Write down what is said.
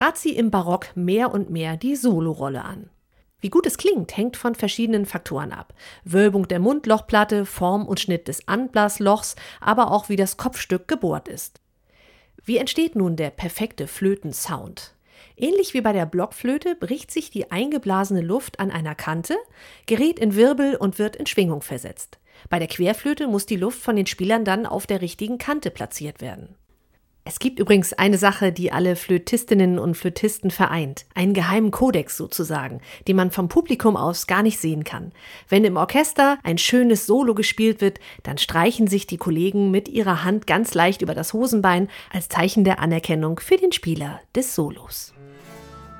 trat sie im Barock mehr und mehr die Solorolle an. Wie gut es klingt, hängt von verschiedenen Faktoren ab. Wölbung der Mundlochplatte, Form und Schnitt des Anblaslochs, aber auch wie das Kopfstück gebohrt ist. Wie entsteht nun der perfekte Flötensound? Ähnlich wie bei der Blockflöte bricht sich die eingeblasene Luft an einer Kante, gerät in Wirbel und wird in Schwingung versetzt. Bei der Querflöte muss die Luft von den Spielern dann auf der richtigen Kante platziert werden. Es gibt übrigens eine Sache, die alle Flötistinnen und Flötisten vereint. Einen geheimen Kodex sozusagen, den man vom Publikum aus gar nicht sehen kann. Wenn im Orchester ein schönes Solo gespielt wird, dann streichen sich die Kollegen mit ihrer Hand ganz leicht über das Hosenbein als Zeichen der Anerkennung für den Spieler des Solos.